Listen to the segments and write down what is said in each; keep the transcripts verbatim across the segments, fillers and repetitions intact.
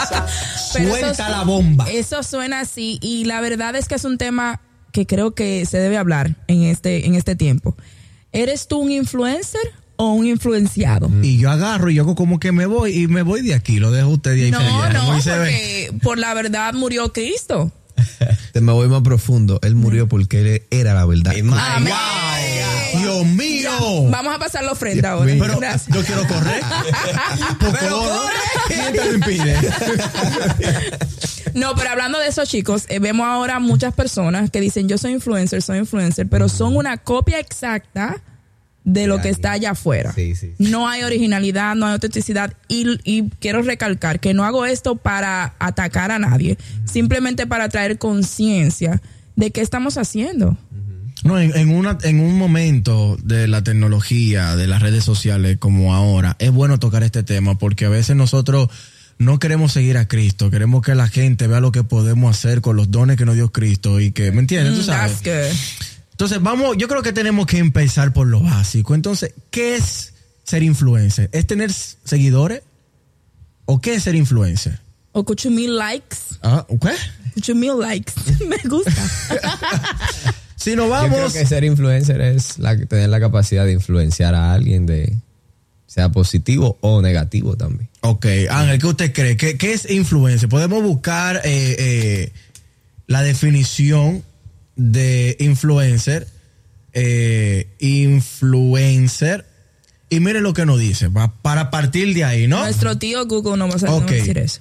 Suelta eso, la bomba. Eso suena así y la verdad es que es un tema que creo que se debe hablar en este, en este tiempo. ¿Eres tú un influencer o un influenciado? Y yo agarro y yo hago como que me voy y me voy de aquí, lo dejo usted de ahí. No, feliz, no, porque ve. Por la verdad murió Cristo. Te me voy más profundo. Él murió porque él era la verdad. Amén. Wow, Dios mío. Ya, vamos a pasar la ofrenda ahora. Pero gracias. yo quiero correr. Pero corre. ¿Quién te lo impide? No, pero hablando de eso, chicos, eh, vemos ahora muchas personas que dicen yo soy influencer, soy influencer, pero son una copia exacta de lo que está allá afuera. Sí, sí. No hay originalidad, no hay autenticidad y, y quiero recalcar que no hago esto para atacar a nadie, simplemente para traer conciencia de qué estamos haciendo. No, en, en, una, en un momento de la tecnología, de las redes sociales como ahora, es bueno tocar este tema porque a veces nosotros no queremos seguir a Cristo, queremos que la gente vea lo que podemos hacer con los dones que nos dio Cristo y que, ¿me entiendes? ¿Tú sabes? That's good. Entonces, vamos, yo creo que tenemos que empezar por lo básico. Entonces, ¿qué es ser influencer? ¿Es tener seguidores? ¿O qué es ser influencer? ocho mil likes. Ah, ¿qué? ocho mil likes. Me gusta. Si nos vamos... Yo creo que ser influencer es la, tener la capacidad de influenciar a alguien, de sea positivo o negativo también. Ok, Ángel, ¿qué usted cree? ¿Qué, qué es influencer? Podemos buscar eh, eh, la definición de influencer, eh, influencer, y miren lo que nos dice, va, para partir de ahí, ¿no? Nuestro tío Google no va a saber okay. decir eso.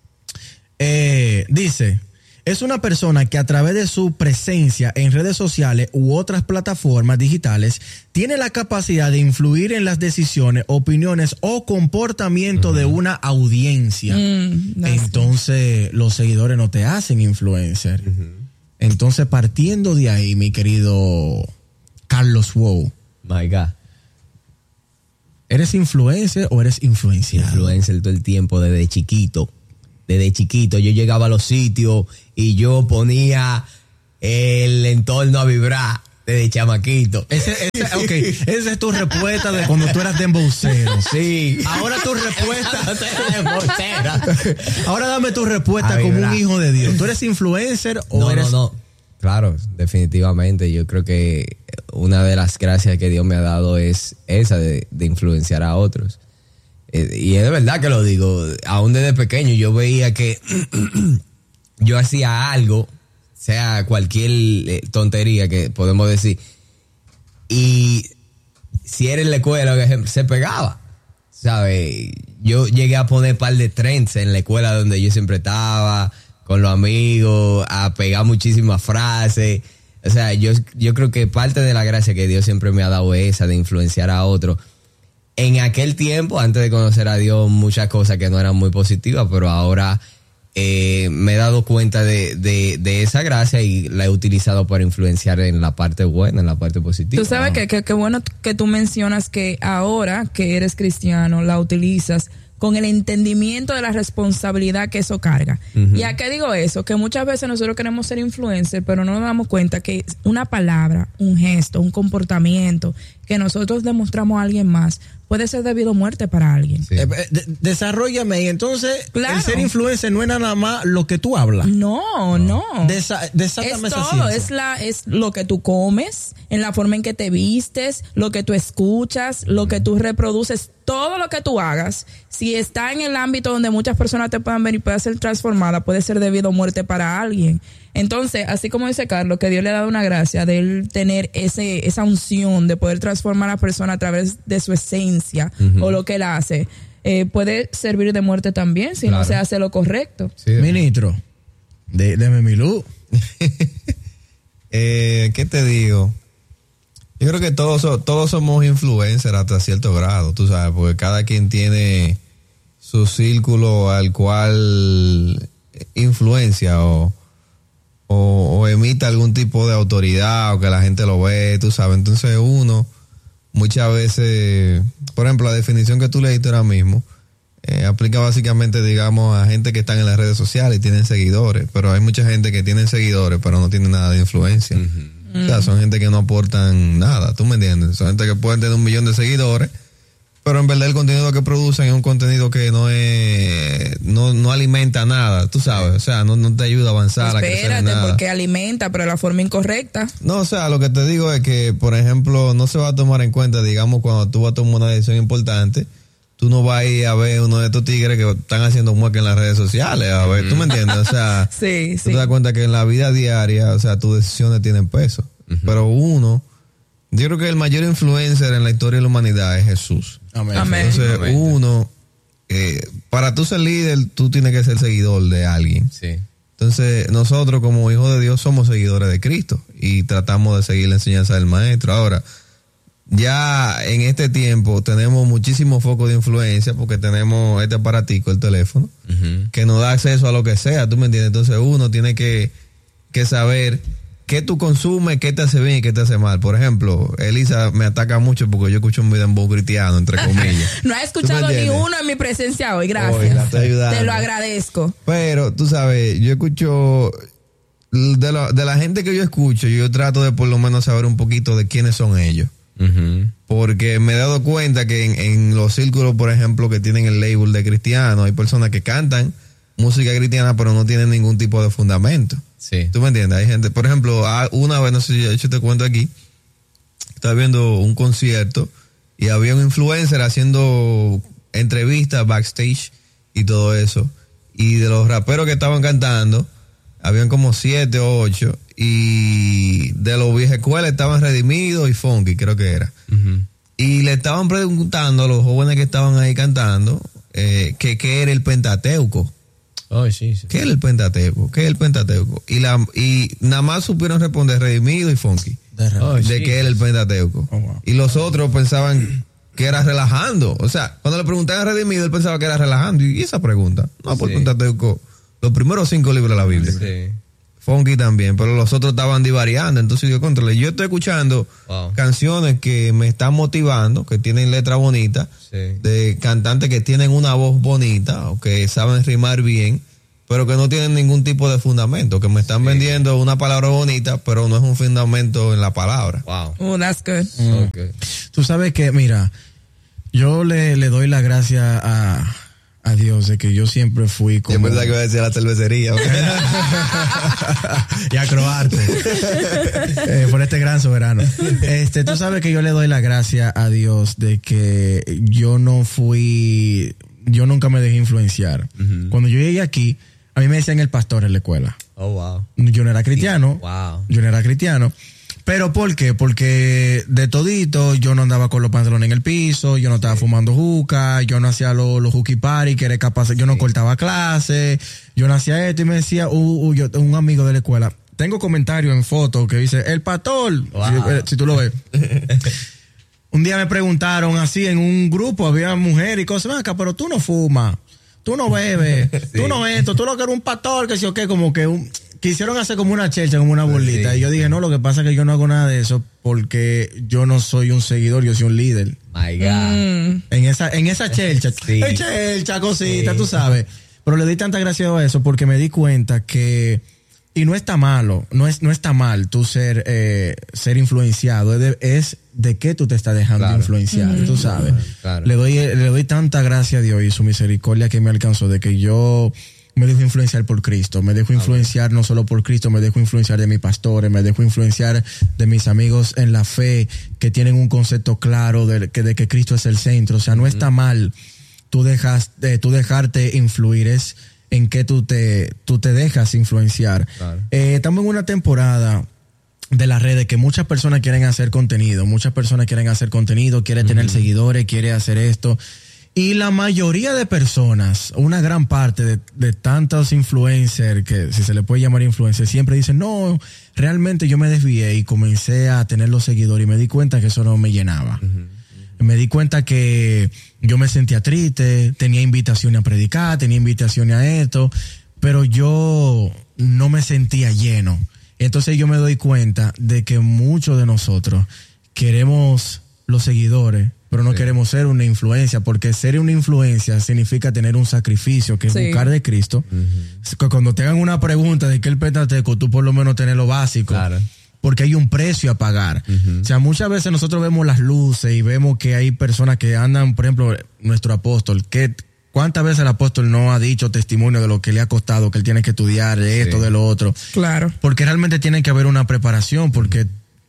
Eh, dice, es una persona que a través de su presencia en redes sociales u otras plataformas digitales tiene la capacidad de influir en las decisiones, opiniones o comportamiento uh-huh. de una audiencia. Mm, Entonces, los seguidores no te hacen influencer. Uh-huh. Entonces, partiendo de ahí, mi querido Carlos Wow. My God. ¿Eres influencer o eres influenciado? Influencer todo el tiempo, desde chiquito. Desde chiquito. Yo llegaba a los sitios y yo ponía el entorno a vibrar desde chamaquito. Ese, ese, okay. Esa es tu respuesta de cuando tú eras dembocero. Sí. Ahora tu respuesta... Ahora dame tu respuesta como un hijo de Dios. ¿Tú eres influencer o no, eres...? No, no, claro, definitivamente. Yo creo que una de las gracias que Dios me ha dado es esa de, de influenciar a otros. Eh, y es de verdad que lo digo. Aún desde pequeño yo veía que yo hacía algo, sea cualquier tontería que podemos decir, y si era en la escuela se pegaba, ¿sabes? Yo llegué a poner un par de trends en la escuela donde yo siempre estaba con los amigos, a pegar muchísimas frases. O sea, yo, yo creo que parte de la gracia que Dios siempre me ha dado es esa de influenciar a otros. En aquel tiempo, antes de conocer a Dios, muchas cosas que no eran muy positivas, pero ahora eh, me he dado cuenta de, de, de esa gracia y la he utilizado para influenciar en la parte buena, en la parte positiva. Tú sabes que, que, que bueno que tú mencionas que ahora que eres cristiano la utilizas con el entendimiento de la responsabilidad que eso carga. Uh-huh. ¿Y a qué digo eso? Que muchas veces nosotros queremos ser influencers, pero no nos damos cuenta que una palabra, un gesto, un comportamiento que nosotros demostramos a alguien más puede ser debido a muerte para alguien. Sí. Eh, de, desarróllame. Y entonces, claro, el ser influencer no es nada más lo que tú hablas. No, no. Desa, desátame es esa todo. ciencia. Es, la, es lo que tú comes, en la forma en que te vistes, lo que tú escuchas, lo mm. que tú reproduces, todo lo que tú hagas. Si está en el ámbito donde muchas personas te puedan ver y pueda ser transformada, puede ser debido a muerte para alguien. Entonces, así como dice Carlos, que Dios le ha dado una gracia de él tener ese, esa unción de poder transformar a la persona a través de su esencia uh-huh. o lo que él hace, eh, puede servir de muerte también si claro. no se hace lo correcto. Sí, ministro, de, deme mi luz. eh, ¿Qué te digo? Yo creo que todos, todos somos influencers hasta cierto grado, tú sabes, porque cada quien tiene su círculo al cual influencia o O, o emite algún tipo de autoridad o que la gente lo ve, tú sabes. Entonces uno muchas veces, por ejemplo, la definición que tú leíste ahora mismo eh, aplica básicamente, digamos, a gente que están en las redes sociales y tienen seguidores, pero hay mucha gente que tienen seguidores pero no tienen nada de influencia. Uh-huh. O sea, son gente que no aportan nada, ¿tú me entiendes? Son gente que pueden tener un millón de seguidores, pero en verdad el contenido que producen es un contenido que no es no no, no alimenta nada, tú sabes, o sea, no, no te ayuda a avanzar, a crecer Espérate, en nada. porque alimenta, pero de la forma incorrecta. No, o sea, lo que te digo es que, por ejemplo, no se va a tomar en cuenta, digamos, cuando tú vas a tomar una decisión importante, tú no vas a ir a ver uno de estos tigres que están haciendo mueca en las redes sociales, a ver, ¿tú me entiendes? O sea, Sí, tú sí. te das cuenta que en la vida diaria, o sea, tus decisiones tienen peso. Uh-huh. Pero uno, yo creo que el mayor influencer en la historia de la humanidad es Jesús. Amén. Amén. Entonces, Amén. uno, eh, para tú ser líder, tú tienes que ser seguidor de alguien. Sí. Entonces, nosotros como hijos de Dios somos seguidores de Cristo y tratamos de seguir la enseñanza del maestro. Ahora, ya en este tiempo tenemos muchísimos focos de influencia porque tenemos este aparatico, el teléfono, Uh-huh. que nos da acceso a lo que sea, ¿tú me entiendes? Entonces uno tiene que, que saber qué tú consumes, qué te hace bien y qué te hace mal. Por ejemplo, Elisa me ataca mucho porque yo escucho un dembow cristiano, entre comillas. No he escuchado ¿Tú me ni entiendes? uno en mi presencia hoy, gracias. Hoy la estoy ayudando. Te lo agradezco. Pero, tú sabes, yo escucho, de la, de la gente que yo escucho, yo trato de por lo menos saber un poquito de quiénes son ellos. Uh-huh. Porque me he dado cuenta que en, en los círculos, por ejemplo, que tienen el label de cristiano, hay personas que cantan música cristiana pero no tienen ningún tipo de fundamento. Sí. ¿Tú me entiendes? Hay gente, por ejemplo, una vez, no sé si de hecho te cuento aquí, estaba viendo un concierto y había un influencer haciendo entrevistas backstage y todo eso. Y de los raperos que estaban cantando, habían como siete o ocho. Y de los viejas escuelas estaban Redimidos y Funky, creo que era. Uh-huh. Y le estaban preguntando a los jóvenes que estaban ahí cantando eh, que qué era el Pentateuco. Oh, sí, sí. ¿Qué es el Pentateuco? ¿Qué es el Pentateuco? Y, la, y nada más supieron responder Redimido y Funky De re- Oh, de sí. qué era el Pentateuco. Oh, wow. Y los otros pensaban que era relajando. O sea, cuando le preguntaban a Redimido, él pensaba que era relajando. ¿Y esa pregunta? No, por Sí. el Pentateuco, los primeros cinco libros de la Biblia. Sí. Funky también, pero los otros estaban divariando. Entonces yo controlé. Yo estoy escuchando Wow. canciones que me están motivando, que tienen letras bonitas, Sí. de cantantes que tienen una voz bonita o que saben rimar bien, pero que no tienen ningún tipo de fundamento, que me están Sí. vendiendo una palabra bonita, pero no es un fundamento en la palabra. Wow. Oh, that's good. Okay. Tú sabes que, mira, yo le, le doy la gracia a, a Dios de que yo siempre fui como... Yo pensaba que iba a decir la cervecería. y a Croarte eh, por este gran soberano. Este, tú sabes que yo le doy la gracia a Dios de que yo no fui, yo nunca me dejé influenciar. Uh-huh. Cuando yo llegué aquí, a mí me decían el pastor en la escuela. Oh, wow. Yo no era cristiano. Wow. Yo no era cristiano. ¿Pero por qué? Porque de todito yo no andaba con los pantalones en el piso, yo no estaba fumando juca, yo no hacía los lo hooky party, que era capaz, yo no cortaba clases, yo no hacía esto y me decía, uh, uh, yo, un amigo de la escuela, tengo comentarios en fotos que dice, el pastor, Wow. si, eh, si tú lo ves. Un día me preguntaron así en un grupo, había mujeres y cosas, ven acá, pero tú no fumas, tú no bebes, Sí. tú no esto, tú lo que eres un pastor, que sí o qué, como que un... Quisieron hacer como una chelcha, como una bolita. Sí. Y yo dije, no, lo que pasa es que yo no hago nada de eso porque yo no soy un seguidor, yo soy un líder. My God. Mm. En esa, en esa chelcha. Sí. Es chelcha, cosita, Sí. tú sabes. Pero le di tanta gracia a eso porque me di cuenta que, y no está malo, no es, no está mal tú ser, eh, ser influenciado, es de, es de qué tú te estás dejando Claro. influenciar, tú sabes. Claro. Le doy, le doy tanta gracia a Dios y su misericordia que me alcanzó de que yo me dejo influenciar por Cristo, me dejo influenciar no solo por Cristo, me dejo influenciar de mis pastores, me dejo influenciar de mis amigos en la fe que tienen un concepto claro de que, de que Cristo es el centro. O sea, no está mal tú dejas, eh, tú dejarte influir, es en que tú te, tú te dejas influenciar. Claro. Eh, estamos en una temporada de las redes que muchas personas quieren hacer contenido, muchas personas quieren hacer contenido, quieren tener Ujú. seguidores, quieren hacer esto. Y la mayoría de personas, una gran parte de, de tantos influencers, que si se le puede llamar influencers, siempre dicen, no, realmente yo me desvié y comencé a tener los seguidores y me di cuenta que eso no me llenaba. Uh-huh. Me di cuenta que yo me sentía triste, tenía invitaciones a predicar, tenía invitaciones a esto, pero yo no me sentía lleno. Entonces yo me doy cuenta de que muchos de nosotros queremos los seguidores, pero no Sí. queremos ser una influencia, porque ser una influencia significa tener un sacrificio, que es Sí. buscar de Cristo. Uh-huh. Cuando te hagan una pregunta de qué es el Pentateuco, tú por lo menos tenés lo básico. Claro. Porque hay un precio a pagar. Uh-huh. O sea, muchas veces nosotros vemos las luces y vemos que hay personas que andan, por ejemplo, nuestro apóstol, que ¿Cuántas veces el apóstol no ha dicho testimonio de lo que le ha costado, que él tiene que estudiar, de esto, Sí. de lo otro? Claro. Porque realmente tiene que haber una preparación, porque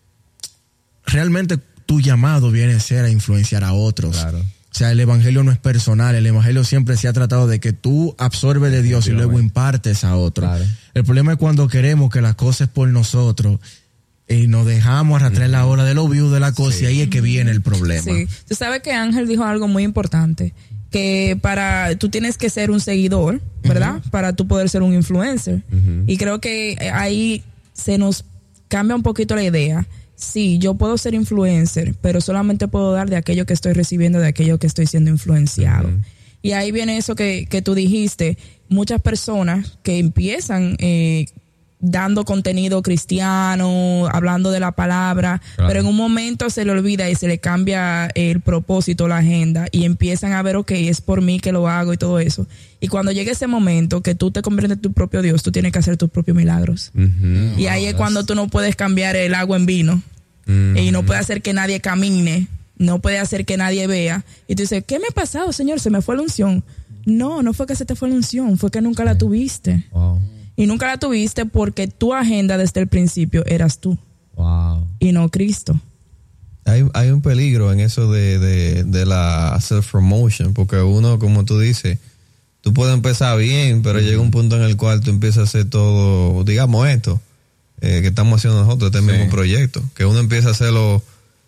realmente tu llamado viene a ser a influenciar a otros. Claro. O sea, el evangelio no es personal, el evangelio siempre se ha tratado de que tú absorbes de Dios y luego impartes a otros. Claro. El problema es cuando queremos que las cosas por nosotros y nos dejamos arrastrar la hora de lo view de la cosa, Sí. y ahí es que viene el problema. Sí. Tú sabes que Ángel dijo algo muy importante, que para tú tienes que ser un seguidor, ¿verdad? Uh-huh. Para tú poder ser un influencer. Uh-huh. Y creo que ahí se nos cambia un poquito la idea. Sí, yo puedo ser influencer, pero solamente puedo dar de aquello que estoy recibiendo, de aquello que estoy siendo influenciado. Uh-huh. Y ahí viene eso que, que tú dijiste. Muchas personas que empiezan eh, dando contenido cristiano, hablando de la palabra, claro. pero en un momento se le olvida y se le cambia el propósito, la agenda, y empiezan a ver, ok, es por mí que lo hago y todo eso. Y cuando llegue ese momento que tú te conviertes en tu propio Dios, tú tienes que hacer tus propios milagros. Uh-huh. Y ahí es cuando tú no puedes cambiar el agua en vino, uh-huh. y no puedes hacer que nadie camine, no puedes hacer que nadie vea. Y tú dices, ¿qué me ha pasado, Señor? Se me fue la unción. No, no fue que se te fue la unción, fue que nunca la tuviste. Wow. Y nunca la tuviste porque tu agenda desde el principio eras tú. Wow. Y no Cristo. Hay, hay un peligro en eso de, de, de la self-promotion, porque uno, como tú dices, tú puedes empezar bien, pero mm. llega un punto en el cual tú empiezas a hacer todo, digamos esto, eh, que estamos haciendo nosotros, este sí. mismo proyecto, que uno empieza a hacerlo.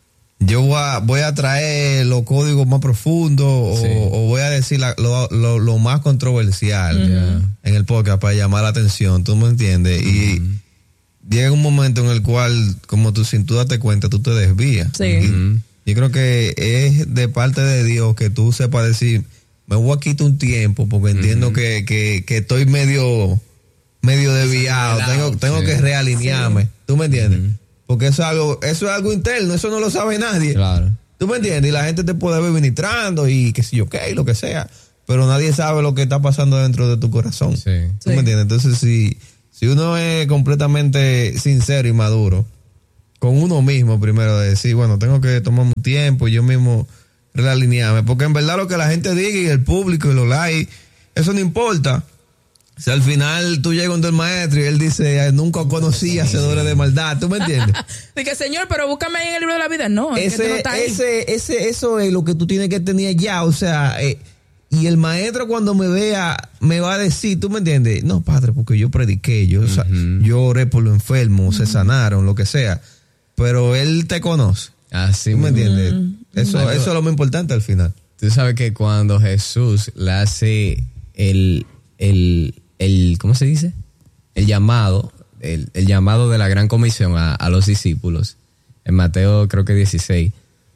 Yo voy a, voy a traer los códigos más profundos, sí. o, o voy a decir la, lo, lo, lo más controversial uh-huh. en el podcast para llamar la atención, ¿tú me entiendes? Uh-huh. Y llega un momento en el cual, como tú, sin tú darte cuenta, tú te desvías. Sí. Uh-huh. Yo creo que es de parte de Dios que tú sepas decir, me voy a quitar un tiempo porque entiendo uh-huh. que, que, que estoy medio, medio desviado, tengo, tengo sí. que realinearme, sí. ¿tú me entiendes? Uh-huh. Porque eso es algo, eso es algo interno, eso no lo sabe nadie. Claro. ¿Tú me entiendes? Y la gente te puede ver ministrando y que si yo qué, lo que sea. Pero nadie sabe lo que está pasando dentro de tu corazón. Sí. ¿Tú sí. me entiendes? Entonces, si, si uno es completamente sincero y maduro con uno mismo, primero de decir, bueno, tengo que tomar un tiempo y yo mismo realinearme. Porque en verdad lo que la gente diga y el público y los likes, eso no importa. Si al final tú llegas donde el maestro y él dice, nunca conocí hacedores de maldad, ¿tú me entiendes? Dice, Señor, pero búscame ahí en el libro de la vida. No, ese, es que no está ahí. Ese, ese, eso es lo que tú tienes que tener ya, o sea, eh, y el maestro cuando me vea, me va a decir, ¿tú me entiendes? No, padre, porque yo prediqué, yo, uh-huh. o sea, yo oré por los enfermos, uh-huh. se sanaron, lo que sea, pero él te conoce. Así ¿Tú me entiendes? Uh-huh. Eso, uh-huh. eso es lo más importante al final. Tú sabes que cuando Jesús le hace el... el El, ¿cómo se dice? El llamado, el, el llamado de la gran comisión a, a los discípulos, en Mateo creo que dieciséis,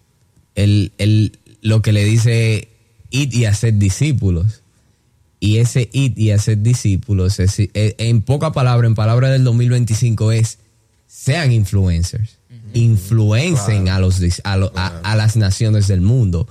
el, el, lo que le dice, id y haced discípulos, y ese id y haced discípulos, es, es, en poca palabra, en palabra del dos mil veinticinco es, sean influencers, uh-huh. influencen claro. a, los, a, lo, a, a las naciones del mundo,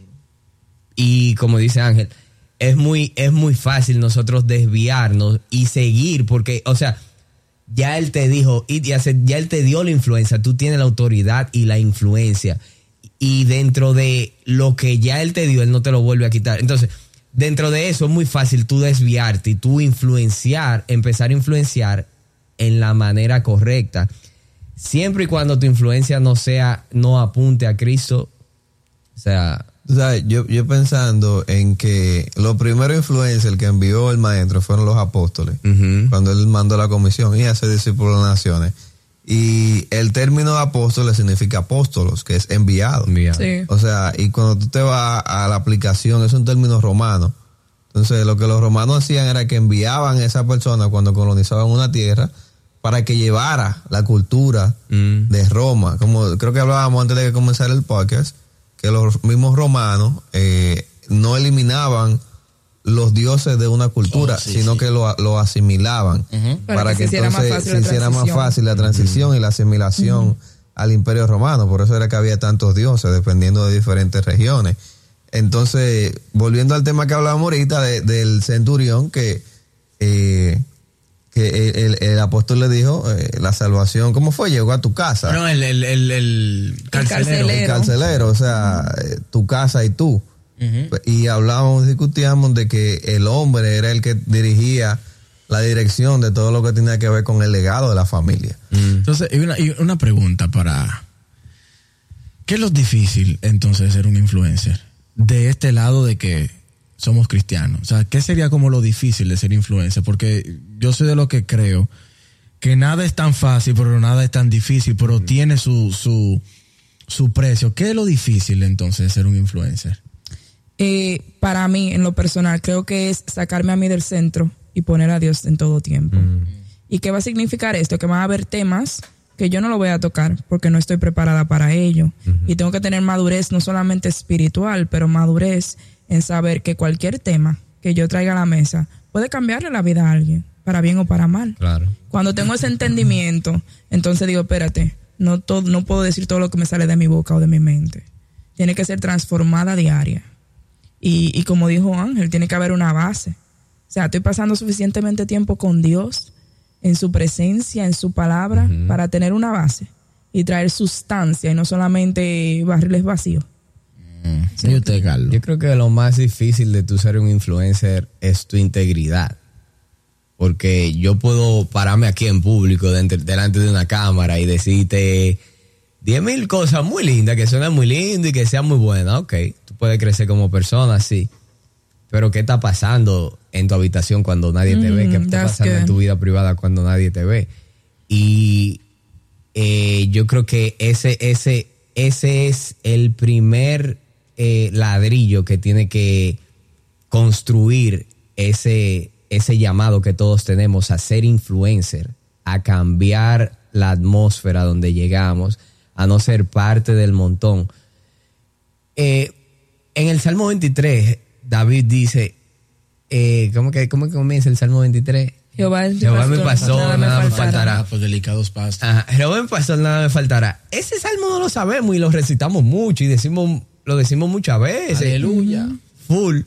y como dice Ángel, Es muy, es muy fácil nosotros desviarnos y seguir, porque, o sea, ya él te dijo, y ya, se, ya él te dio la influencia, tú tienes la autoridad y la influencia, y dentro de lo que ya él te dio, él no te lo vuelve a quitar. Entonces, dentro de eso es muy fácil tú desviarte y tú influenciar, empezar a influenciar en la manera correcta, siempre y cuando tu influencia no sea, no apunte a Cristo, o sea... O sea, yo, yo pensando en que los primeros influencers que envió el maestro fueron los apóstoles, uh-huh. cuando él mandó la comisión y hace discípulos de las naciones. Y el término de apóstoles significa apóstolos, que es enviado. enviado. Sí. O sea, y cuando tú te vas a la aplicación, es un término romano. Entonces, lo que los romanos hacían era que enviaban a esa persona cuando colonizaban una tierra para que llevara la cultura uh-huh. de Roma. Como creo que hablábamos antes de que comenzara el podcast, que los mismos romanos eh, no eliminaban los dioses de una cultura, oh, sí, sino sí. que lo, lo asimilaban uh-huh. para, para que, que se entonces se hiciera más fácil la transición uh-huh. y la asimilación uh-huh. al imperio romano. Por eso era que había tantos dioses dependiendo de diferentes regiones. Entonces, volviendo al tema que hablábamos ahorita de, del centurión, que eh, que el, el, el apóstol le dijo, eh, la salvación, ¿cómo fue? Llegó a tu casa. No, el, el, el, el carcelero. El carcelero. El carcelero, o sea, eh, tu casa y tú. Uh-huh. Y hablábamos, discutíamos de que el hombre era el que dirigía la dirección de todo lo que tenía que ver con el legado de la familia. Mm. Entonces, y una, y una pregunta para... ¿Qué es lo difícil entonces de ser un influencer? De este lado de que somos cristianos. O sea, ¿qué sería como lo difícil de ser influencer? Porque yo soy de lo que creo que nada es tan fácil, pero nada es tan difícil, pero mm. tiene su, su, su precio. ¿Qué es lo difícil entonces de ser un influencer? Eh, para mí, en lo personal, creo que es sacarme a mí del centro y poner a Dios en todo tiempo. Mm. ¿Y qué va a significar esto? Que van a haber temas que yo no lo voy a tocar porque no estoy preparada para ello. Uh-huh. Y tengo que tener madurez no solamente espiritual, pero madurez en saber que cualquier tema que yo traiga a la mesa puede cambiarle la vida a alguien, para bien o para mal. Claro. Cuando tengo ese entendimiento, entonces digo, espérate, no, todo, no puedo decir todo lo que me sale de mi boca o de mi mente. Tiene que ser transformada diaria. Y, y como dijo Ángel, tiene que haber una base. O sea, estoy pasando suficientemente tiempo con Dios, en su presencia, en su palabra, uh-huh. para tener una base y traer sustancia y no solamente barriles vacíos. Mm. Sí. ¿Y usted, Carlos? Yo creo que lo más difícil de tú ser un influencer es tu integridad. Porque yo puedo pararme aquí en público dentro, delante de una cámara y decirte diez mil cosas muy lindas, que suenan muy lindas y que sean muy buenas. Ok, tú puedes crecer como persona, sí. Pero ¿qué está pasando en tu habitación cuando nadie te ve? ¿Qué está pasando good. en tu vida privada cuando nadie te ve? Y eh, yo creo que ese, ese, ese es el primer eh, ladrillo que tiene que construir ese, ese llamado que todos tenemos a ser influencer, a cambiar la atmósfera donde llegamos, a no ser parte del montón. Eh, en el Salmo veintitrés... David dice, eh, ¿cómo que cómo comienza el Salmo veintitrés? Jehová, Jehová me pasó, nada, nada me faltará. faltará. Por delicados pastos. Ajá, Jehová me pasó, nada me faltará. Ese salmo no lo sabemos y lo recitamos mucho y decimos, lo decimos muchas veces. Aleluya. Full.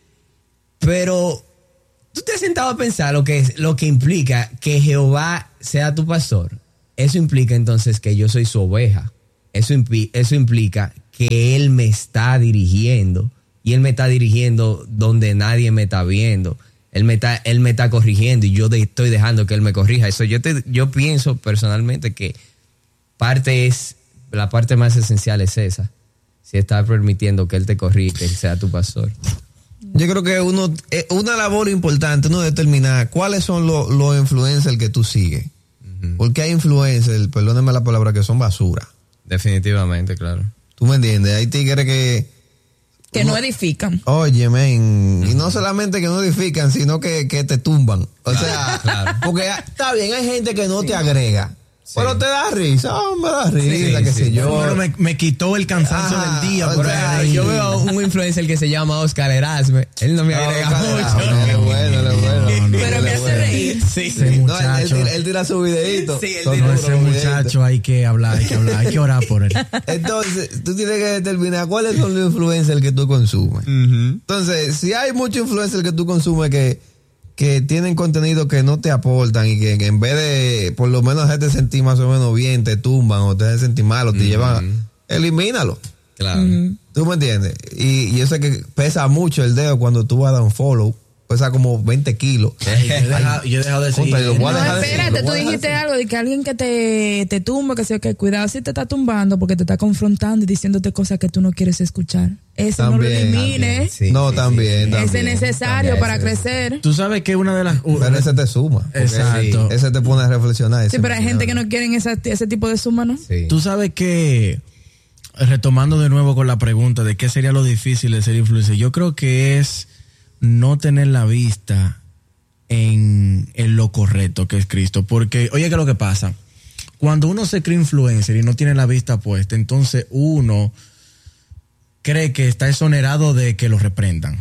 Pero tú te has sentado a pensar lo que es, lo que implica que Jehová sea tu pastor. Eso implica entonces que yo soy su oveja. Eso, impli- eso implica que Él me está dirigiendo. Y Él me está dirigiendo donde nadie me está viendo. Él me está, él me está corrigiendo y yo de, estoy dejando que Él me corrija. Eso yo, te, yo pienso personalmente que parte es, la parte más esencial es esa. Si estás permitiendo que Él te corrija, que Él sea tu pastor. Yo creo que uno, una labor importante, uno determinar cuáles son los, los influencers que tú sigues. Uh-huh. Porque hay influencers, perdónenme la palabra, que son basura. Definitivamente, claro. ¿Tú me entiendes? Hay tigres que... Que no edifican. Oye, men, y no solamente que no edifican, sino que, que te tumban. O claro, sea, claro. Porque está bien, hay gente que no sí. te agrega, sí. pero te da risa, oh, me da risa, sí, qué sí. sé yo. Pero me, me quitó el cansancio ah, del día. O sea, yo veo a un influencer que se llama Oscar Erasme, él no me agrega no, mucho. No, no, bueno, no, bueno. No, no, pero me hace bueno. reír. Sí, ese muchacho. No, él, él, él tira su videito. Sí, él tira ese muchacho hay que hablar, hay que hablar, hay que orar por él. Entonces, tú tienes que determinar cuáles son los influencers que tú consumes. Uh-huh. Entonces, si hay muchos influencers que tú consumes que, que tienen contenido que no te aportan y que, que en vez de por lo menos hacerte sentir más o menos bien, te tumban o te hacen sentir mal o te uh-huh. llevan, elimínalo. Claro. Uh-huh. ¿Tú me entiendes? Y, y yo sé que pesa mucho el dedo cuando tú vas a dar un follow. Pesa como veinte kilos. Hey, yo he dejado, yo he dejado de seguir. No, espérate, tú dijiste algo de que alguien que te, te tumba, que sea que cuidado si te está tumbando porque te está confrontando y diciéndote cosas que tú no quieres escuchar. Ese también, no lo elimines. Sí, no, sí, también, sí. también. Ese es necesario también, para sí. crecer. Tú sabes que una de las... Uh, pero ese te suma. Exacto. Ese te pone a reflexionar. Sí, pero hay gente que no quieren esa, ese tipo de suma, ¿no? Sí. Tú sabes que... Retomando de nuevo con la pregunta de qué sería lo difícil de ser influencer, yo creo que es no tener la vista en, en lo correcto que es Cristo. Porque, oye, ¿qué es lo que pasa? Cuando uno se cree influencer y no tiene la vista puesta, entonces uno cree que está exonerado de que lo reprendan.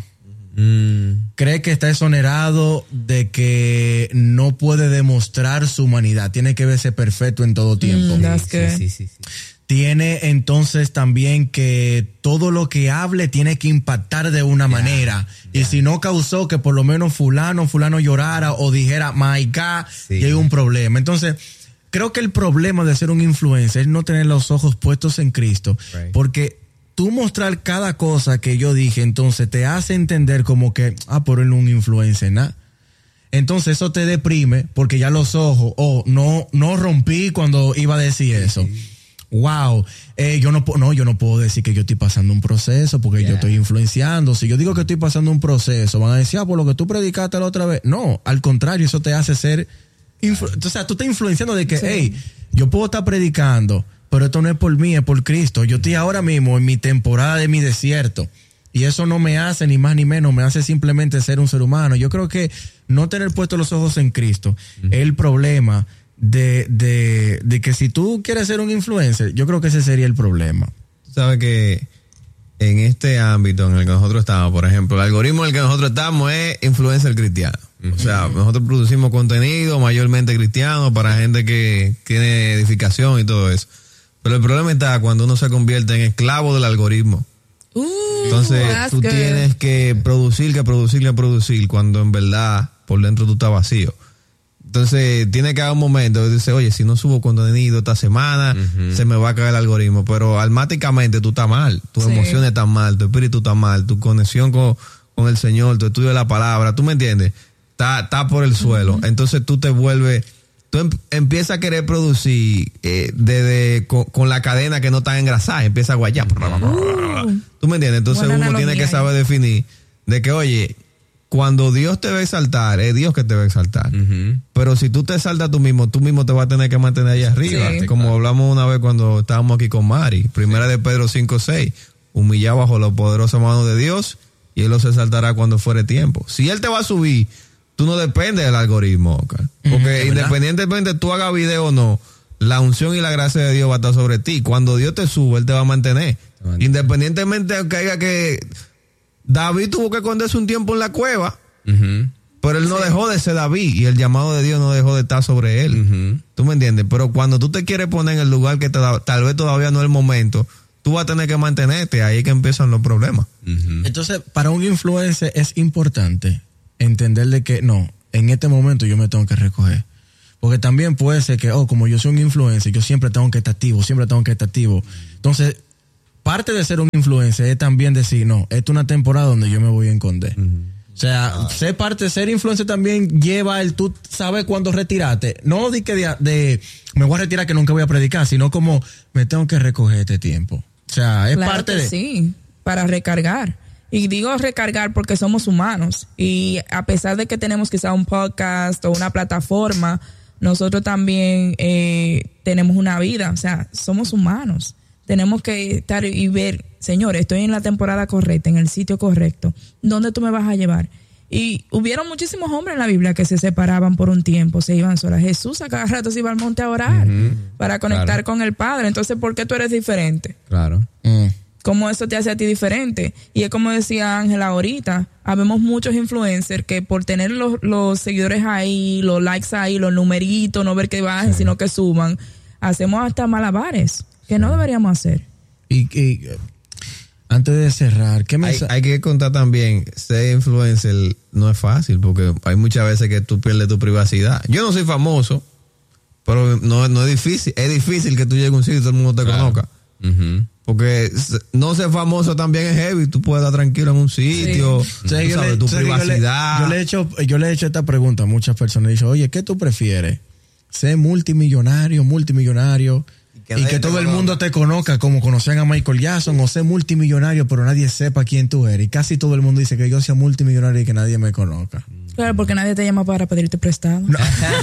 Mm. Cree que está exonerado de que no puede demostrar su humanidad. Tiene que verse perfecto en todo tiempo. Mm, sí, sí, sí, sí, sí. Tiene entonces también que todo lo que hable tiene que impactar de una yeah, manera. Yeah. Y si no causó que por lo menos fulano, fulano llorara o dijera, my God, sí. y hay un problema. Entonces, creo que el problema de ser un influencer es no tener los ojos puestos en Cristo. Right. Porque tú mostrar cada cosa que yo dije, entonces te hace entender como que, ah, por él no es un influencer, nada. Entonces eso te deprime porque ya los ojos, oh, no, no rompí cuando iba a decir eso. Sí. Wow, eh, yo no no, yo no puedo decir que yo estoy pasando un proceso porque yeah. yo estoy influenciando. Si yo digo que estoy pasando un proceso, van a decir, ah, por lo que tú predicaste la otra vez. No, al contrario, eso te hace ser, influ- o sea, tú estás influenciando de que, sí. hey, yo puedo estar predicando, pero esto no es por mí, es por Cristo. Yo estoy ahora mismo en mi temporada de mi desierto. Y eso no me hace ni más ni menos, me hace simplemente ser un ser humano. Yo creo que no tener puestos los ojos en Cristo uh-huh. es el problema de, de, de que si tú quieres ser un influencer, yo creo que ese sería el problema. Sabes que en este ámbito en el que nosotros estamos, por ejemplo, el algoritmo en el que nosotros estamos es influencer cristiano. Uh-huh. O sea, nosotros producimos contenido mayormente cristiano para gente que tiene edificación y todo eso. Pero el problema está cuando uno se convierte en esclavo del algoritmo. Uh, Entonces tú good. tienes que producir, que producir, que producir, cuando en verdad por dentro tú estás vacío. Entonces tiene que haber un momento que dices, oye, si no subo contenido esta semana, uh-huh. se me va a caer el algoritmo. Pero almáticamente tú estás mal, tus sí. emociones están mal, tu espíritu está mal, tu conexión con, con el Señor, tu estudio de la palabra, ¿tú me entiendes? Está, está por el suelo. Uh-huh. Entonces tú te vuelves... Tú em, empiezas a querer producir eh, desde con, con la cadena que no está engrasada, empieza a guayar. Uh, ¿Tú me entiendes? Entonces uno tiene que saber definir de que, oye, cuando Dios te va a exaltar, es Dios que te va a exaltar. Uh-huh. Pero si tú te exaltas tú mismo, tú mismo te vas a tener que mantener allá arriba. Sí, como claro. hablamos una vez cuando estábamos aquí con Mari. Primera sí. de Pedro cinco seis. Humillado bajo la poderosa mano de Dios y Él los exaltará cuando fuere tiempo. Si Él te va a subir, tú no dependes del algoritmo, Oscar. Porque mm, independientemente tú hagas video o no, la unción y la gracia de Dios va a estar sobre ti. Cuando Dios te sube, Él te va a mantener. Te independientemente de que haya que... David tuvo que esconderse un tiempo en la cueva, uh-huh. pero él no sí. dejó de ser David y el llamado de Dios no dejó de estar sobre él. Uh-huh. ¿Tú me entiendes? Pero cuando tú te quieres poner en el lugar que te da, tal vez todavía no es el momento, tú vas a tener que mantenerte. Ahí es que empiezan los problemas. Uh-huh. Entonces, para un influencer es importante entender de que no, en este momento yo me tengo que recoger. Porque también puede ser que, oh, como yo soy un influencer, yo siempre tengo que estar activo, siempre tengo que estar activo. Entonces, parte de ser un influencer es también decir, no, esta es una temporada donde yo me voy a esconder. Uh-huh. O sea, ah. ser parte, ser influencer también lleva el tú sabes cuándo retirarte. No de que de, de me voy a retirar que nunca voy a predicar, sino como me tengo que recoger este tiempo. O sea, es claro parte que de... sí, para recargar. Y digo recargar porque somos humanos. Y a pesar de que tenemos quizá un podcast o una plataforma, nosotros también eh, tenemos una vida. O sea, somos humanos. Tenemos que estar y ver, Señor, estoy en la temporada correcta, en el sitio correcto. ¿Dónde tú me vas a llevar? Y hubieron muchísimos hombres en la Biblia que se separaban por un tiempo, se iban solas. Jesús a cada rato se iba al monte a orar uh-huh. para conectar claro. con el Padre. Entonces, ¿por qué tú eres diferente? Claro. Mm. ¿Cómo eso te hace a ti diferente? Y es como decía Ángela ahorita, habemos muchos influencers que por tener los, los seguidores ahí, los likes ahí, los numeritos, no ver que bajen, sí. sino que suban, hacemos hasta malabares que no deberíamos hacer. Y, y antes de cerrar, ¿qué me hay, hay que contar también, ser influencer no es fácil porque hay muchas veces que tú pierdes tu privacidad. Yo no soy famoso, pero no, no es difícil. Es difícil que tú llegues a un sitio y todo el mundo te claro. conozca. Uh-huh. Porque no ser famoso también es heavy. Tú puedes estar tranquilo en un sitio, sí. tú sabes, le, tu privacidad. Yo le, yo, le he hecho, yo le he hecho esta pregunta a muchas personas. He dicho, oye, ¿qué tú prefieres? ¿Ser multimillonario, multimillonario? Y que todo el mundo te conozca como conocían a Michael Jackson, o ser multimillonario pero nadie sepa quién tú eres? Y casi todo el mundo dice que yo sea multimillonario y que nadie me conozca. Claro, porque nadie te llama para pedirte prestado. No.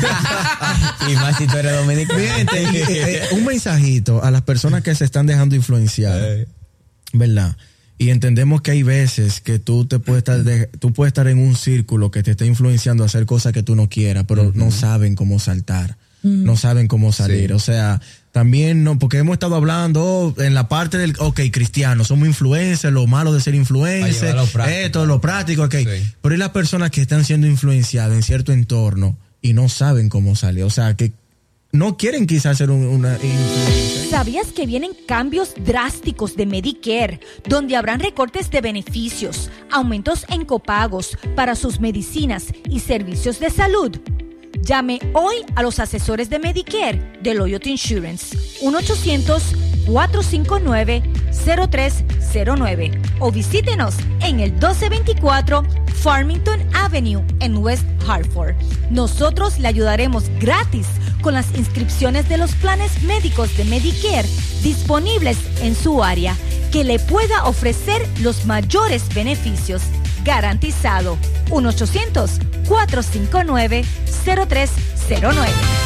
Y más si tú eres dominicano. Bien, te, eh, un mensajito a las personas que se están dejando influenciar, ¿verdad? Y entendemos que hay veces que tú te puedes estar de, tú puedes estar en un círculo que te está influenciando a hacer cosas que tú no quieras, pero uh-huh. no saben cómo saltar. Mm. No saben cómo salir. Sí. O sea, también no, porque hemos estado hablando en la parte del, ok, cristianos, somos influencers, lo malo de ser influencer, esto, lo práctico, ok. Sí. Pero hay las personas que están siendo influenciadas en cierto entorno y no saben cómo salir. O sea, que no quieren quizás ser un, una influencer. ¿Sabías que vienen cambios drásticos de Medicare, donde habrán recortes de beneficios, aumentos en copagos para sus medicinas y servicios de salud? Llame hoy a los asesores de Medicare de Loyalty Insurance. uno ochocientos, cuatrocientos cincuenta y nueve, cero tres cero nueve o visítenos en el doce veinticuatro Farmington Avenue en West Hartford. Nosotros le ayudaremos gratis con las inscripciones de los planes médicos de Medicare disponibles en su área que le pueda ofrecer los mayores beneficios. Garantizado. uno ochocientos, cuatrocientos cincuenta y nueve, cero tres cero nueve.